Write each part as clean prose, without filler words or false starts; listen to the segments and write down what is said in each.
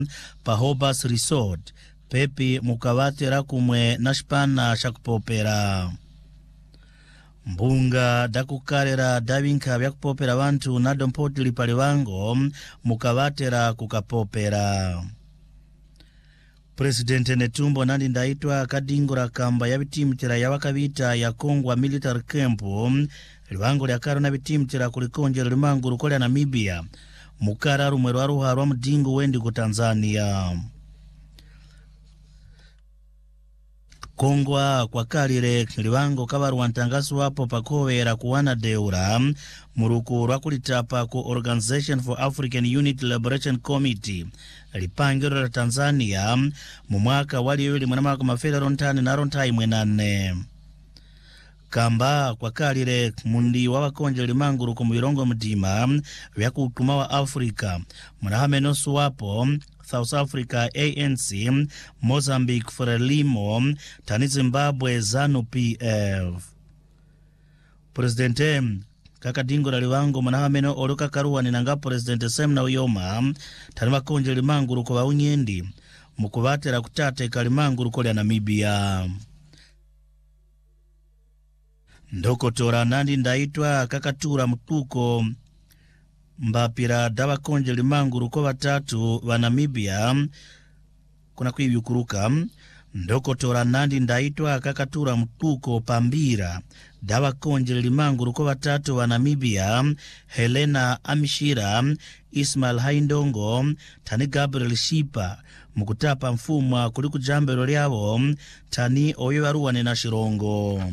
Pahobas Resort pepi mukavatera kumwe na shipana shakupopera. Mbunga dakukarera davinka vyakupopera vantu na dompoti lipali wango mukavatera kukapopera. Presidente Netumbo Nandi Ndaitwa kadingura kamba ya vitimtira ya wakavita ya Kongwa Military Camp liwango lya karo na vitimtira kulikonje limanguru kolya Namibia mukara rumwe rwa ruha rwa mudingu wendi ku Tanzania. Kongwa kwa kalire liwango kabaru wantangasu wapo pakowera kuwana deura muruku rwa kulitapa ku Organization for African Unity Liberation Committee lipangiro la Tanzania mu mwaka wali yuli mwanamaka mafela rontani na rontai mwenane. Kamba kwa kalire mundi wawakonje limanguru kumuirongo mdima vyakutuma wa Afrika mwanahame nosu wapo South Africa ANC, Mozambique Frelimo, tani Zimbabwe ZANU PF. Presidente kakadingo la liwango manahameno oluka karuwa ninanga Presidente Semna Uyoma tani wakonje limanguru kwa unyendi mukuvatera kutate kalimanguru kolya Namibia. Ndokotora Nandi Ndaitwa kakatura mtuko mbapira dawakonje limanguru kwa watatu wa Namibia kuna kuivyukuruka. Ndokotora Nandi Ndaitwa kakatura mtuko pambira dawakonje limanguru kwa watatu wa Namibia Helena Amishira, Ismail Haindongo, tani Gabriel Shipa mukutapa mfumwa kuliku jambelo lyavo tani oyo waruwane na Shirongo.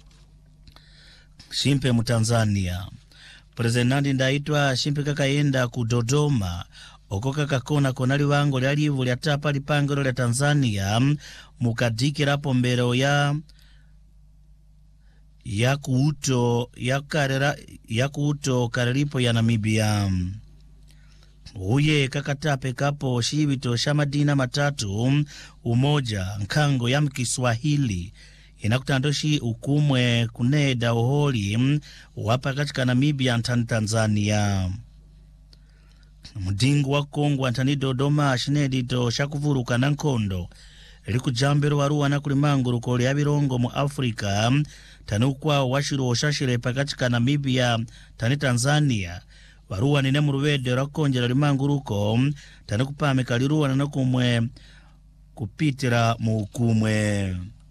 Shimpe mu Tanzania. President Nandi Ndaitwa shimpe kakaenda ku Dodoma oko kakakona kona liwango lya livu lya tapa lipangiro lya Tanzania mukadikirapo mbero ya kuuto karelipo ya Namibia. Uye kakatape kapo shivito shamadina matatu umoja nkango ya mkiswahili inakutandoshi ukumwe kuneda uholi wapa katika Namibia antani Tanzania. Mudingu wa Kongwa antani Dodoma shinedito shakuvuruka na nkondo liku jambero waruwa na kulimanguru koli ya virongo mu Afrika tanukwa washiro shashire pakatika Namibia tani Tanzania waruwa nine muruwede rakonjela limanguruko tanukupame kaliruwa na kumwe kupitira mu ukumwe.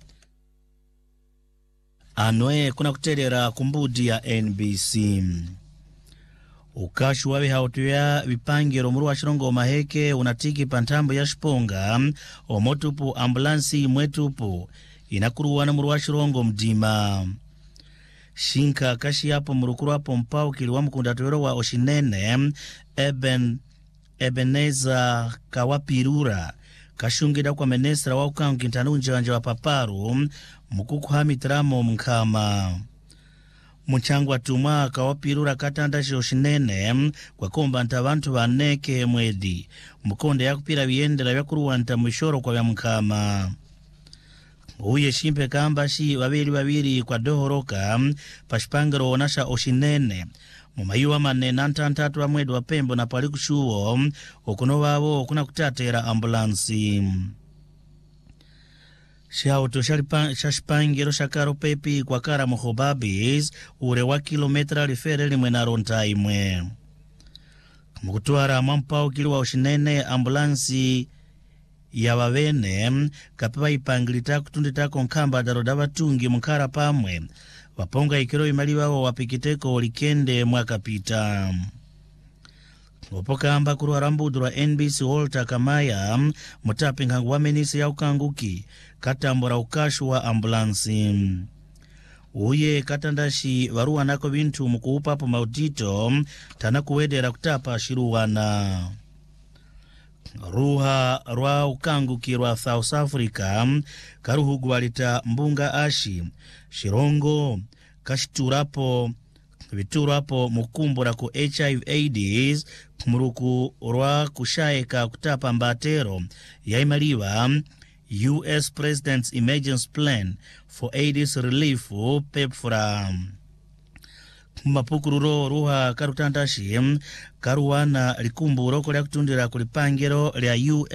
Anwe kuna kutelera kumbudi ya NBC. Ukashu wawe hautuya vipangiro muru wa Shirongo Maheke unatiki pantambo ya Shiponga omotupu ambulansi mwetupu inakuruwa na muru wa Shirongo mdima. Shinka kashi yapo murukuru wapo mpao kiliwa mkundatuwero wa Oshinene Ebeneza Kawapirura kashungida kwa menestra wa ukangu kintanunje wanje wa paparu mukuku hamitramo mkama. Mchangu atuma Kawapirura katandashi Oshinene kwa komba nta vantu vaneke mwedi mkonde ya kupira viendela vya kuruwa nta mwishoro kwa vya mkama. Uye shimpe kambashi waviri kwa dohoroka pashipangaro onasha Oshinene mumayuwa mane nantantatu wa mwedu wa Pembo na palikushuo okuno wavo kuna kutatera ambulansi. Shauto shashipangiro shakaro pepi kwa kara Muhobabis ure wa kilometra lifere limwe na ronta imwe. Mukutuara mampao kiliwa Oshinene ambulansi ya wavene kapepa ipangilita kutunditako nkamba darodava tungi mkara pamwe waponga ikiro imaliwa wa wapikiteko olikende mwaka pita. Wapoka amba kuruwa rambudu wa NBC Walter Kamaya mutapi ngangu wa menisi ya ukanguki katambura ukashu wa ambulansi. Uye katandashi waruwa nako bintu mkuupapo maudito tanakuwedera kutapa shiruwana. Ruha rwa ukanguki rwa South Africa karuhugu walita mbunga ashi Shirongo kashiturapo viturapo mukumbura ku HIV AIDS muruku rwa kushaeka kutapa mbatero ya imaliwa US President's Emergency Plan for AIDS Relief PEPFAR. mapukururo ruha karutandashi karuwana likumburo kulya kutundira kulipangiro lya